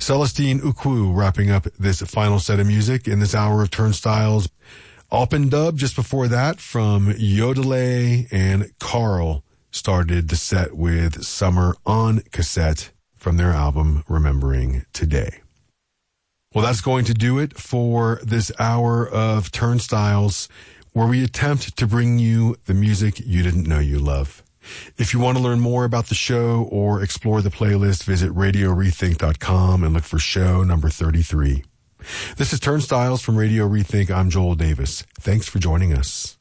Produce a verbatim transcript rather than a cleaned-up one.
Celestine Ukwu wrapping up this final set of music in this hour of Turnstiles. Alpen Dub just before that from Yodele, and Carl started the set with Summer on Cassette from their album Remembering Today. Well, that's going to do it for this hour of Turnstiles, where we attempt to bring you the music you didn't know you love. If you want to learn more about the show or explore the playlist, visit radio rethink dot com and look for show number thirty-three. This is Turnstiles from Radio Rethink. I'm Joel Davis. Thanks for joining us.